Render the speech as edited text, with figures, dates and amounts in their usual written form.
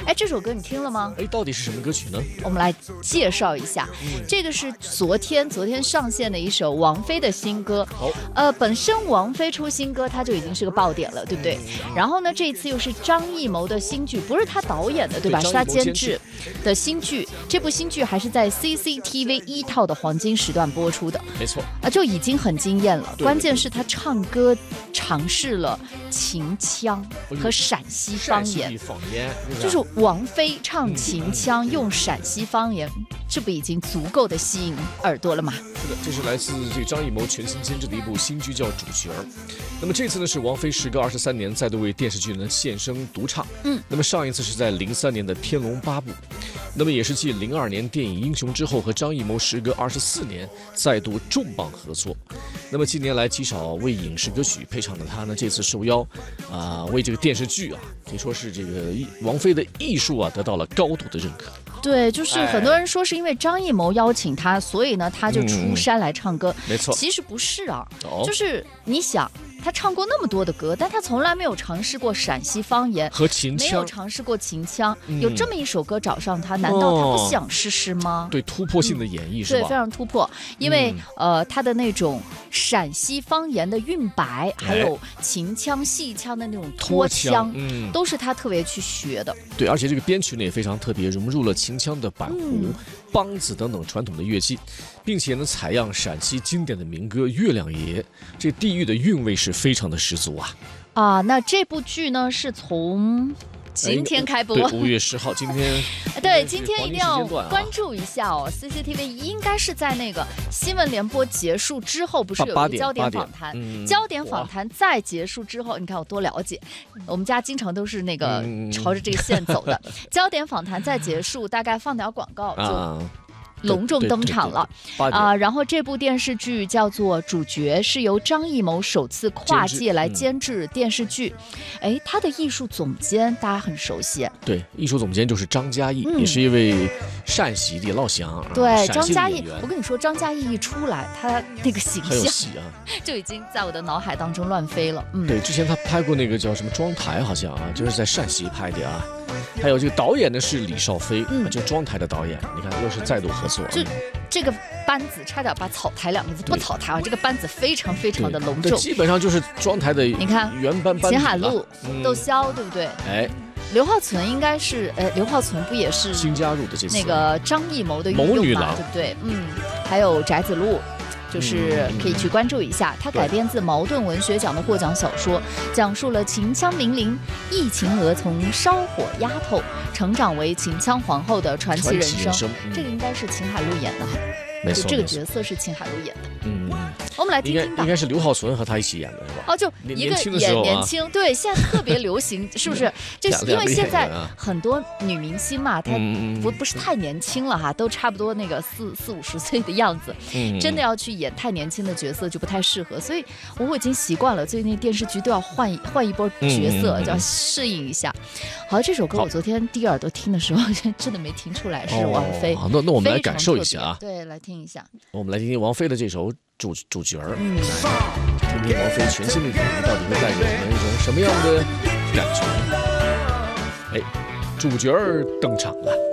哎，这首歌你听了吗？ 哎，到底是什么歌曲呢？ 我们来介绍一下，这个是昨天上线的一首王菲的新歌。本身王菲出新歌，它就已经是个爆点了，对不对？然后呢，这一次又是张艺谋的新剧，不是他导演的，对吧？是他监制的新剧。这部新剧还是在 CCTV 1套的黄金时段播出的， 没错。 就已经很惊艳了。关键是他唱歌尝试了秦腔和陕西方言，就是王菲唱秦腔用陕西方言，这不已经足够的吸引耳朵了吗？ 是的，这是来自这个张艺谋全新监制的一部新剧，叫《主角》。那么这次呢，是王菲时隔23年再度为电视剧呢现身独唱。那么上一次是在03年的《天龙八部》，那么也是继02年电影《英雄》之后，和张艺谋时隔24年再度重磅合作。那么近年来极少为影视歌曲配唱的他呢，这次受邀为这个电视剧可以说是这个王菲的艺术得到了高度的认可。 对，就是很多人说是因为张艺谋邀请他，所以呢他就出山来唱歌。 没错， 其实不是就是你想。他唱过那么多的歌，但他从来没有尝试过陕西方言和秦腔， 没有尝试过秦腔。有这么一首歌找上他，难道他不想试试吗？ 对，突破性的演绎是吧？ 对，非常突破。因为他的那种陕西方言的韵白，还有秦腔、戏腔的那种拖腔，都是他特别去学的。 对，而且这个编曲呢也非常特别，融入了秦腔的板胡、梆子等等传统的乐器，并且呢采样陕西经典的民歌《月亮爷》，这地域的韵味是非常的十足那这部剧呢是从今天开播， 对，5月10号，今天对，今天一定要关注一下CCTV 应该是在那个新闻联播结束之后，不是有一个焦点访谈？焦点访谈再结束之后，你看我多了解，我们家经常都是那个朝着这个线走的。焦点访谈再结束，大概放点广告就隆重登场了然后这部电视剧叫做《主角》，是由张艺谋首次跨界来监制电视剧。他的艺术总监大家很熟悉， 对，艺术总监就是张嘉译，也是一位陕西的老乡。 对，张嘉译，我跟你说，张嘉译一出来，他那个形象就已经在我的脑海当中乱飞了。 对，之前他拍过那个叫什么《妆台》，好像就是在陕西拍的还有这个导演呢是李少飞，就妆台的导演，你看又是再度合作。 这个班子差点把草台2个字不草台这个班子非常非常的隆重， 基本上就是妆台的你看原班秦海璐、窦骁，对不对？刘浩存应该是刘浩存不也是新加入的这次那个张艺谋的御用嘛，对不对？还有翟子路。就是可以去关注一下，它改编自茅盾文学奖的获奖小说，讲述了秦腔名伶易秦娥从烧火丫头成长为秦腔皇后的传奇人生。这个应该是秦海璐演的没错， 这个角色是秦海璐演的。我们来听听吧。 应该是刘浩存和他一起演的是吧？ 就一个演年轻，对，现在特别流行，是不是？就是因为现在很多女明星嘛，她不是太年轻了都差不多那个40-50岁的样子，真的要去演太年轻的角色就不太适合，所以我已经习惯了，最近电视剧都要换一波角色，就要适应一下。好，这首歌我昨天第一耳朵听的时候，真的没听出来是王菲。 那我们来感受一下对，来听一下。 我们来听听王菲的这首主角听听王菲全新的演绎到底会带给我们一种什么样的感觉？主角登场了。